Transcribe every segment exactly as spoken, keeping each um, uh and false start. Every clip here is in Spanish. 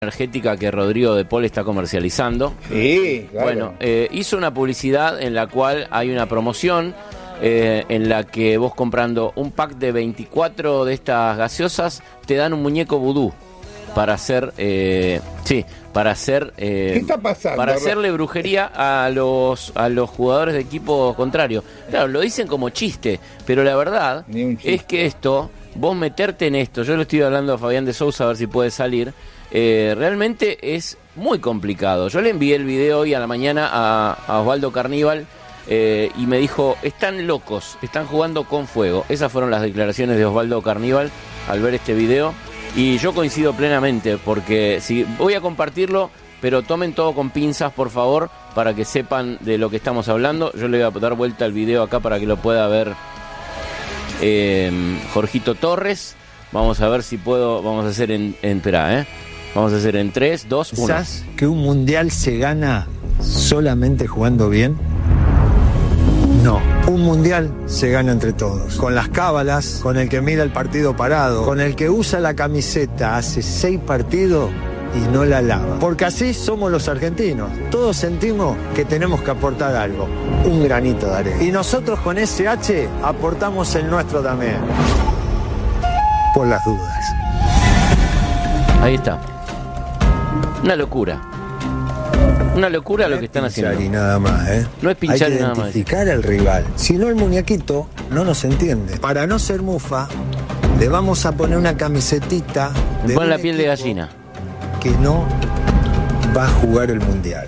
energética que Rodrigo de Paul está comercializando. Sí, claro. Bueno, eh, hizo una publicidad en la cual hay una promoción eh, en la que vos comprando un pack de veinticuatro de estas gaseosas te dan un muñeco vudú para hacer, eh, sí, para hacer, eh, ¿qué está pasando? Para hacerle brujería a los a los jugadores de equipo contrario. Claro, lo dicen como chiste, pero la verdad es que esto, vos meterte en esto, yo lo estoy hablando a Fabián de Sousa a ver si puede salir. Eh, realmente es muy complicado. Yo le envié el video hoy a la mañana a, a Osvaldo Carníbal eh, y me dijo, están locos, están jugando con fuego. Esas fueron las declaraciones de Osvaldo Carníbal al ver este video y yo coincido plenamente porque si voy a compartirlo, pero tomen todo con pinzas por favor para que sepan de lo que estamos hablando. Yo le voy a dar vuelta al video acá para que lo pueda ver eh, Jorgito Torres. Vamos a ver si puedo, vamos a hacer en, en espera, ¿eh? Vamos a hacer en tres, dos, uno. ¿Pensás que un mundial se gana solamente jugando bien? No, un mundial se gana entre todos. Con las cábalas, con el que mira el partido parado, con el que usa la camiseta hace seis partidos y no la lava. Porque así somos los argentinos. Todos sentimos que tenemos que aportar algo, un granito de arena. Y nosotros con S H aportamos el nuestro también. Por las dudas. Ahí está. Una locura. Una locura lo que están haciendo. Y nada más, ¿eh? No es pinchar Hay que nada más. Identificar al rival. Si no, el muñequito no nos entiende. Para no ser mufa, le vamos a poner una camisetita de Pon la piel de gallina. Que no va a jugar el mundial.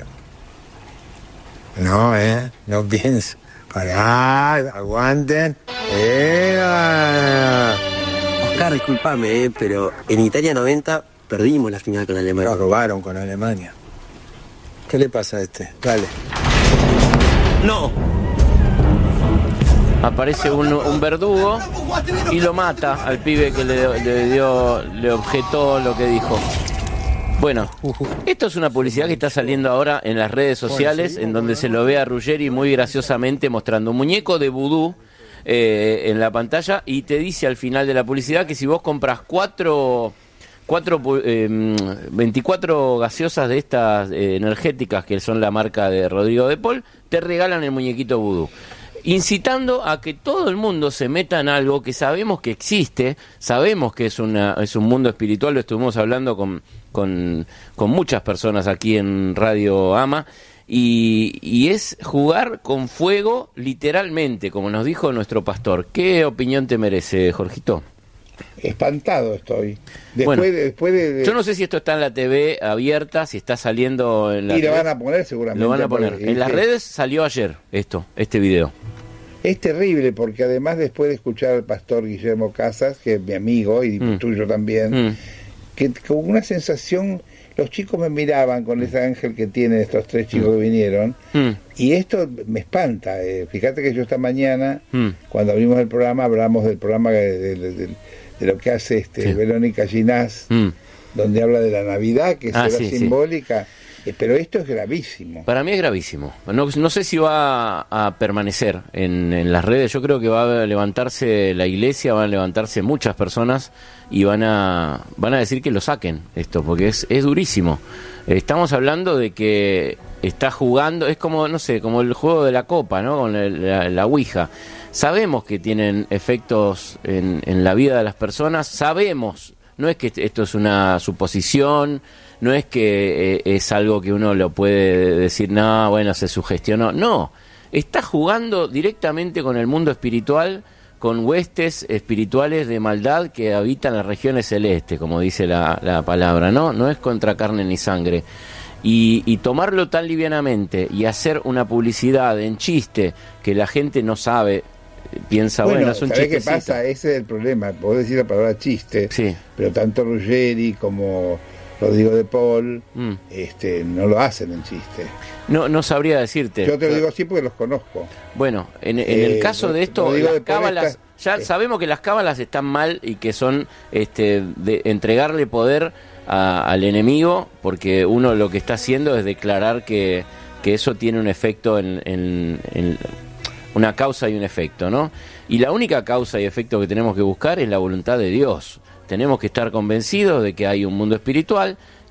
No, ¿eh? No pienso. Pará, aguanten. ¡Eh! Oscar, disculpame, eh, pero en Italia noventa perdimos la final con Alemania. Nos robaron con Alemania. ¿Qué le pasa a este? Dale. ¡No! Aparece un, un verdugo y lo mata al pibe que le, le dio, le objetó lo que dijo. Bueno, esto es una publicidad que está saliendo ahora en las redes sociales, en donde se lo ve a Ruggeri muy graciosamente mostrando un muñeco de vudú eh, en la pantalla y te dice al final de la publicidad que si vos compras cuatro... Cuatro, eh, veinticuatro gaseosas de estas eh, energéticas que son la marca de Rodrigo de Paul, te regalan el muñequito vudú, incitando a que todo el mundo se meta en algo que sabemos que existe, sabemos que es una es un mundo espiritual. Lo estuvimos hablando con, con, con muchas personas aquí en Radio Ama, y, y es jugar con fuego literalmente, como nos dijo nuestro pastor. ¿Qué opinión te merece, Jorgito? Espantado estoy. Después, bueno, de, después de, de... yo no sé si esto está en la T V abierta, si está saliendo en la y lo red. van a poner seguramente. Lo van a poner. Porque, en las que... redes salió ayer esto, este video. Es terrible porque además después de escuchar al pastor Guillermo Casas, que es mi amigo y mm. tuyo también, mm. que con una sensación, los chicos me miraban con ese ángel que tienen estos tres chicos mm. que vinieron, mm. y esto me espanta. Eh, fíjate que yo esta mañana, mm. cuando abrimos el programa, hablamos del programa de, de, de, de, de lo que hace este sí. Verónica Ginás, mm. donde habla de la Navidad, que ah, será sí, simbólica. Sí. Pero esto es gravísimo. Para mí es gravísimo. No, no sé si va a, a permanecer en, en las redes. Yo creo que va a levantarse la iglesia, van a levantarse muchas personas y van a van a decir que lo saquen esto, porque es, es durísimo. Estamos hablando de que está jugando, es como, no sé, como el juego de la copa, ¿no? Con la, la, la ouija. Sabemos que tienen efectos en, en la vida de las personas, sabemos, no es que esto es una suposición, no es que eh, es algo que uno lo puede decir, no, bueno, se sugestionó. No, está jugando directamente con el mundo espiritual, con huestes espirituales de maldad que habitan las regiones celestes, como dice la, la palabra, ¿no? No es contra carne ni sangre. Y, y tomarlo tan livianamente y hacer una publicidad en chiste que la gente no sabe, piensa, bueno, bueno es un chiste. ¿Sabés qué pasa? Ese es el problema. Podés decir la palabra chiste, sí. pero tanto Ruggeri como Rodrigo de Paul mm. este, no lo hacen en chiste. No no sabría decirte. Yo te lo digo así porque los conozco. Bueno, en, en eh, el caso de esto, las cábalas, está, ya eh. sabemos que las cábalas están mal y que son este, de entregarle poder a, al enemigo, porque uno lo que está haciendo es declarar que, que eso tiene un efecto en, en, en una causa y un efecto, ¿no? Y la única causa y efecto que tenemos que buscar es la voluntad de Dios. Tenemos que estar convencidos de que hay un mundo espiritual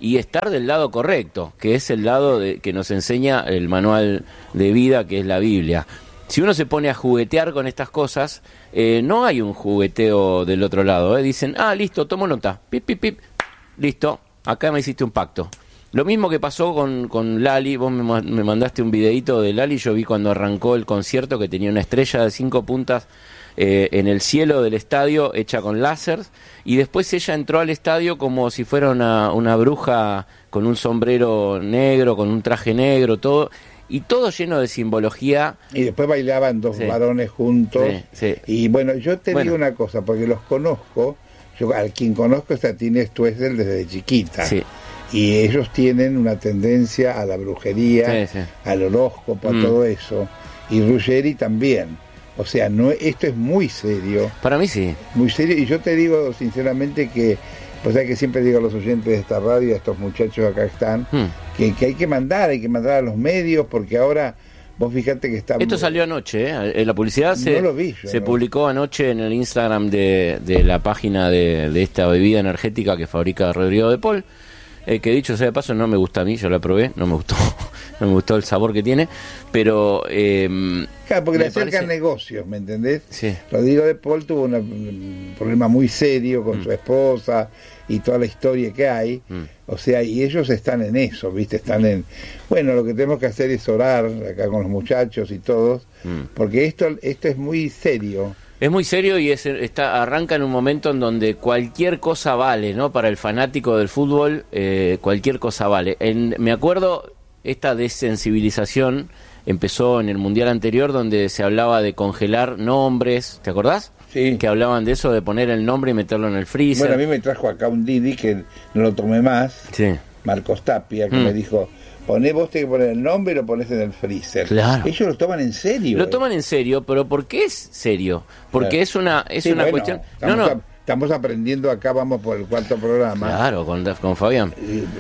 y estar del lado correcto, que es el lado de, que nos enseña el manual de vida, que es la Biblia. Si uno se pone a juguetear con estas cosas, eh, no hay un jugueteo del otro lado. ¿eh? Dicen, ah, listo, tomo nota, pip, pip, pip, listo, acá me hiciste un pacto. Lo mismo que pasó con, con Lali, vos me, me mandaste un videíto de Lali, yo vi cuando arrancó el concierto que tenía una estrella de cinco puntas eh, en el cielo del estadio hecha con láser, y después ella entró al estadio como si fuera una, una bruja con un sombrero negro, con un traje negro, todo, y todo lleno de simbología. Y después bailaban dos sí. varones juntos. Sí, sí. Y bueno, yo te bueno. digo una cosa, porque los conozco, yo al quien conozco es a Tine Stoessel desde chiquita. Sí. Y ellos tienen una tendencia a la brujería, sí, sí. al horóscopo, mm. a todo eso. Y Ruggeri también. O sea, no, esto es muy serio. Para mí sí. Muy serio. Y yo te digo sinceramente que, o sea, que siempre digo a los oyentes de esta radio, a estos muchachos acá están, mm. que, que hay que mandar, hay que mandar a los medios, porque ahora, vos fíjate que está... Esto salió anoche, ¿eh? La publicidad se, no lo vi yo, se no. publicó anoche en el Instagram de, de la página de, de esta bebida energética que fabrica Rodrigo de Paul. Eh, que dicho sea de paso, no me gusta a mí, yo la probé, no me gustó, no me gustó el sabor que tiene, pero... Eh, claro, porque le acercan parece... negocios, ¿me entendés? Sí. Rodrigo de Paul tuvo una, un problema muy serio con mm. su esposa y toda la historia que hay, mm. o sea, y ellos están en eso, ¿viste? Están en... Bueno, lo que tenemos que hacer es orar acá con los muchachos y todos, mm. porque esto, esto es muy serio. Es muy serio y es, está, arranca en un momento en donde cualquier cosa vale, ¿no? Para el fanático del fútbol, eh, cualquier cosa vale. En, me acuerdo, esta desensibilización empezó en el Mundial anterior, donde se hablaba de congelar nombres, ¿te acordás? Sí. Que hablaban de eso, de poner el nombre y meterlo en el freezer. Bueno, a mí me trajo acá un Didi que no lo tomé más, sí. Marcos Tapia, que mm. me dijo... Poné, vos tenés que poner el nombre y lo ponés en el freezer. Claro. Ellos lo toman en serio. Lo toman en serio, pero ¿por qué es serio? Porque claro. es una es sí, una bueno, cuestión... Estamos, no, no. A, estamos aprendiendo acá, vamos por el cuarto programa. Claro, con, con Fabián.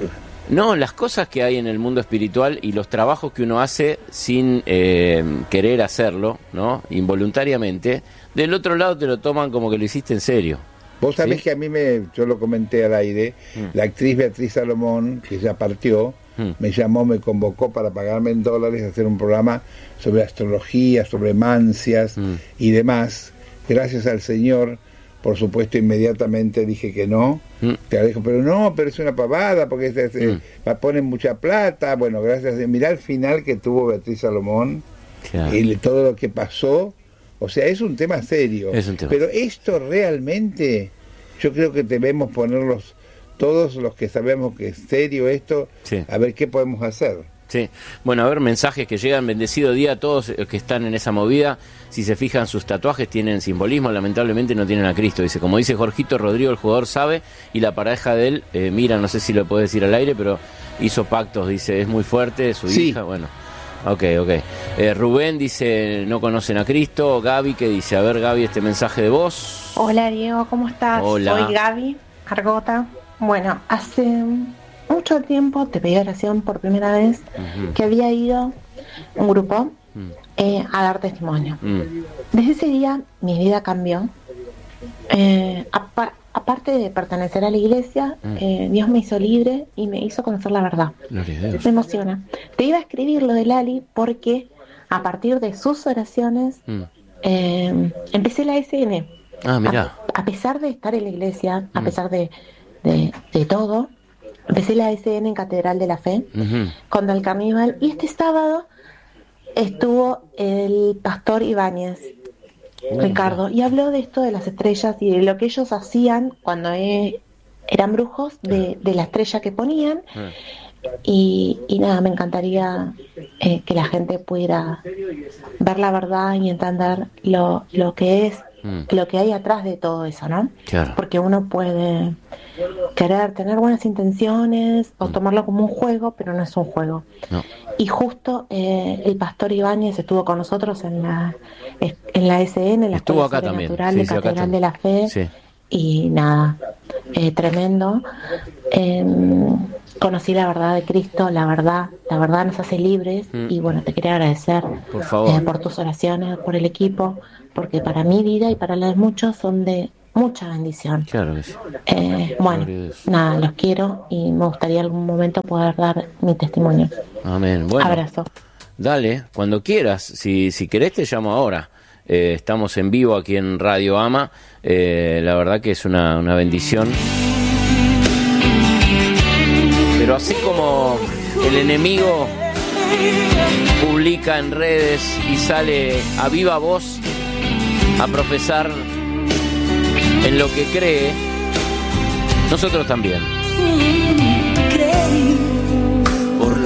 No, las cosas que hay en el mundo espiritual y los trabajos que uno hace sin eh, querer hacerlo, ¿no? Involuntariamente, del otro lado te lo toman como que lo hiciste en serio. Vos sabés ¿sí? que a mí, me yo lo comenté al aire, mm. la actriz Beatriz Salomón, que ya partió, mm. me llamó, me convocó para pagarme en dólares, hacer un programa sobre astrología, sobre mancias mm. y demás. Gracias al Señor, por supuesto, inmediatamente dije que no. Mm. Te dijo, pero no, pero es una pavada, porque se, se, mm. ponen mucha plata. Bueno, gracias. Mirá el final que tuvo Beatriz Salomón, claro. y todo lo que pasó. O sea, es un tema serio. Es un tema. Pero esto realmente, yo creo que debemos ponerlos, todos los que sabemos que es serio esto, sí. a ver qué podemos hacer. Sí, bueno, a ver, mensajes que llegan. Bendecido día a todos los que están en esa movida. Si se fijan, sus tatuajes tienen simbolismo, lamentablemente no tienen a Cristo. Dice, como dice Jorgito, Rodrigo, el jugador, sabe, y la pareja de él, eh, mira, no sé si lo puede decir al aire, pero hizo pactos, dice, es muy fuerte, su sí. hija, bueno. Ok, ok. Eh, Rubén dice, no conocen a Cristo. Gaby, que dice, a ver, Gaby, este mensaje de vos. Hola, Diego, ¿cómo estás? Hola. Soy Gaby Argota. Bueno, hace mucho tiempo te pedí oración por primera vez, uh-huh. que había ido un grupo uh-huh. eh, a dar testimonio. Uh-huh. Desde ese día mi vida cambió. Eh, apa- aparte de pertenecer a la iglesia, uh-huh. eh, Dios me hizo libre y me hizo conocer la verdad. Me emociona. Te iba a escribir lo de Lali porque a partir de sus oraciones uh-huh. eh, empecé la S N. Ah, mira. A, a pesar de estar en la iglesia, uh-huh. a pesar de De, de todo, empecé la S N en Catedral de la Fe, uh-huh. contra el carnaval, y este sábado estuvo el pastor Ibáñez, uh-huh. Ricardo, y habló de esto de las estrellas y de lo que ellos hacían cuando eh, eran brujos, de, de la estrella que ponían, uh-huh. y, y nada, me encantaría eh, que la gente pudiera ver la verdad y entender lo, lo que es, mm. lo que hay atrás de todo eso, ¿no? Claro. Porque uno puede querer tener buenas intenciones o mm. tomarlo como un juego, pero no es un juego. No. Y justo eh, el pastor Ibáñez estuvo con nosotros en la en la S N, en la estuvo Escuela acá también. Natural Sí, de sí, Catedral de la Fe, sí. Y nada, eh, tremendo. Eh, conocí la verdad de Cristo, la verdad, la verdad nos hace libres, mm. y bueno, te quería agradecer por favor. Eh, por tus oraciones, por el equipo, porque para mi vida y para la de muchos son de mucha bendición. Claro que sí. Eh, bueno, nada, los quiero y me gustaría en algún momento poder dar mi testimonio. Amén. Bueno, abrazo. Dale, cuando quieras. Si, si querés te llamo ahora. Eh, estamos en vivo aquí en Radio Ama. Eh, la verdad que es una, una bendición. Pero así como el enemigo publica en redes y sale a viva voz a profesar en lo que cree, nosotros también.